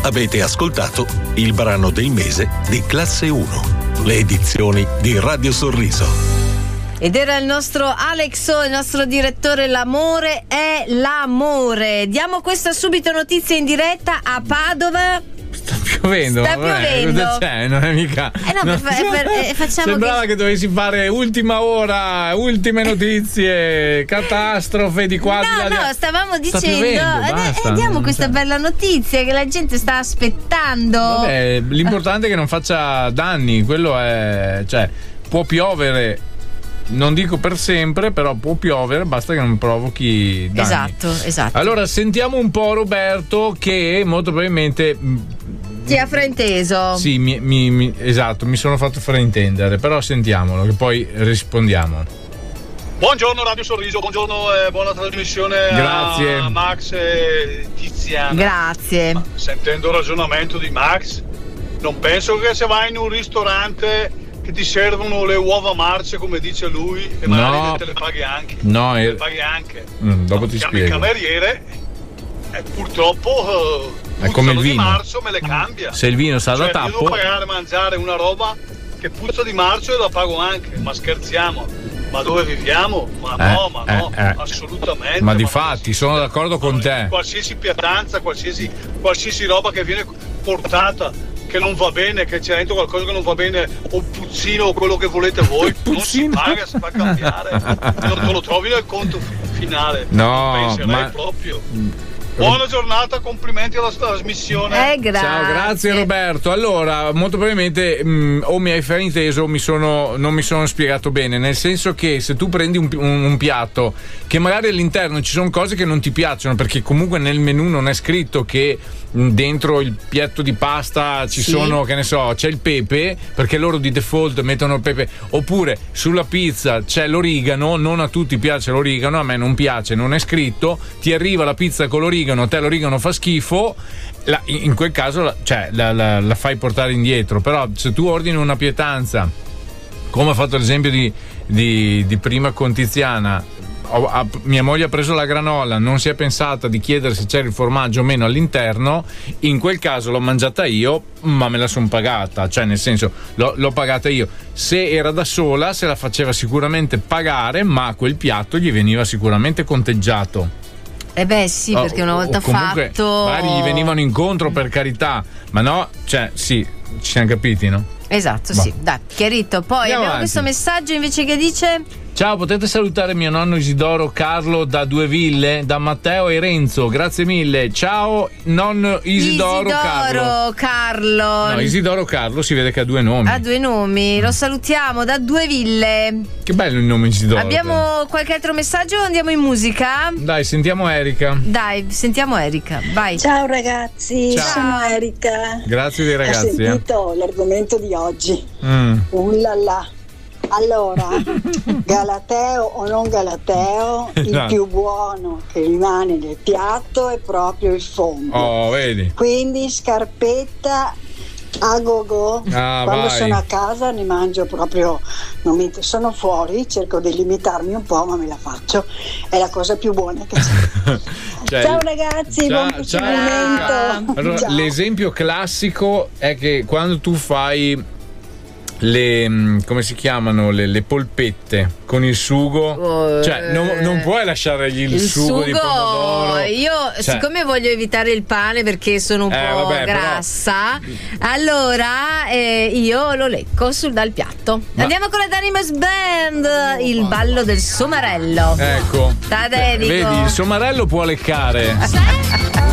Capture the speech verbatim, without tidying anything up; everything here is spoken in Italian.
Avete ascoltato il brano del mese di Classe uno, le edizioni di Radio Sorriso. Ed era il nostro Alexo, il nostro direttore. L'amore è l'amore. Diamo questa subito notizia in diretta a Padova. Sta piovendo, Sta piovendo. Cosa c'è? Non è mica. Eh no, no. Per, per, eh, facciamo Sembrava che... che... che dovessi fare ultima ora, ultime notizie, catastrofe di qua. No, di là, di là. no, stavamo Sta dicendo. piovendo, eh, basta, eh, diamo questa cioè. bella notizia che la gente sta aspettando. Vabbè, l'importante è che non faccia danni, quello è. Cioè, può piovere. Non dico per sempre, però può piovere, basta che non provochi danni. Esatto, esatto. Allora sentiamo un po' Roberto, che molto probabilmente ti ha frainteso. Sì, mi, mi, mi, esatto, mi sono fatto fraintendere, però sentiamolo che poi rispondiamo. Buongiorno Radio Sorriso, buongiorno e eh, buona trasmissione. Grazie a Max e Tiziana. Grazie. Ma, sentendo il ragionamento di Max, non penso che se vai in un ristorante che ti servono le uova marce come dice lui e magari no, te le paghi anche. No, te è... le paghi anche. Mm, dopo no, ti chiami spiego. Il cameriere e purtroppo uh, è come il vino. Di marzo me le cambia. Se il vino sa cioè, da tappo. Io devo pagare a mangiare una roba che puzza di marzo e la pago anche. Ma scherziamo? Ma dove viviamo? Ma eh, no, ma no, eh, eh. assolutamente. Ma, ma di fatti, sono d'accordo con te. Qualsiasi pietanza, qualsiasi, qualsiasi roba che viene portata che non va bene, che c'è dentro qualcosa che non va bene, o il puzzino o quello che volete voi, non si paga, si fa cambiare, non te lo trovi nel conto fi- finale. No, non penserei ma... proprio. Buona giornata, complimenti alla trasmissione. Eh, grazie. Ciao, grazie Roberto. Allora, molto probabilmente mh, o mi hai frainteso o mi sono, non mi sono spiegato bene, nel senso che se tu prendi un, un, un piatto che magari all'interno ci sono cose che non ti piacciono, perché comunque nel menù non è scritto che mh, dentro il piatto di pasta ci sì. sono, che ne so, c'è il pepe, perché loro di default mettono il pepe, oppure sulla pizza c'è l'origano, non a tutti piace l'origano, a me non piace, non è scritto, ti arriva la pizza con l'origano, a te l'origano fa schifo, la, in quel caso la, cioè, la, la, la fai portare indietro. Però se tu ordini una pietanza, come ha fatto l'esempio di, di, di prima con Tiziana, ho, ha, mia moglie ha preso la granola, non si è pensata di chiedere se c'era il formaggio o meno all'interno, in quel caso l'ho mangiata io, ma me la son pagata, cioè nel senso l'ho, l'ho pagata io. Se era da sola se la faceva sicuramente pagare, ma quel piatto gli veniva sicuramente conteggiato. Eh beh sì, perché una volta comunque, fatto magari gli venivano incontro per carità, ma no, cioè sì, ci siamo capiti, no? Esatto, bah. sì, dai, chiarito. Poi Andiamo abbiamo avanti. questo messaggio invece che dice: ciao, potete salutare mio nonno Isidoro Carlo da Due Ville, da Matteo e Renzo, grazie mille. Ciao nonno Isidoro, Isidoro Carlo. Carlo. No, Isidoro Carlo si vede che ha due nomi. Ha due nomi, lo salutiamo da Due Ville. Che bello il nome Isidoro. Abbiamo qualche altro messaggio o andiamo in musica? Dai, sentiamo Erika. Dai, sentiamo Erika, vai. Ciao ragazzi, Ciao. sono Erika. Grazie dei ragazzi. Ho sentito eh. l'argomento di oggi. Mm. Ullala. Allora, Galateo o non Galateo, il Esatto. più buono che rimane nel piatto è proprio il fondo. Oh, vedi. Quindi scarpetta a go-go. Ah, Quando vai. sono a casa ne mangio proprio, non mi, sono fuori, cerco di limitarmi un po', ma me la faccio. È la cosa più buona che c'è. Cioè, ciao ragazzi, ciao, buon ciao. proseguimento. Allora, Ciao. l'esempio classico è che quando tu fai le, come si chiamano, le, le polpette con il sugo, Oh, cioè non, non puoi lasciargli il, Il sugo, sugo, di pomodoro. io Cioè- siccome voglio evitare il pane perché sono un Eh, po' vabbè, però- grassa, allora eh, io lo lecco sul dal piatto. Ma- Andiamo con la Danimas Band, il ballo del somarello. Ecco, Te la dedico. vedi, il somarello può leccare.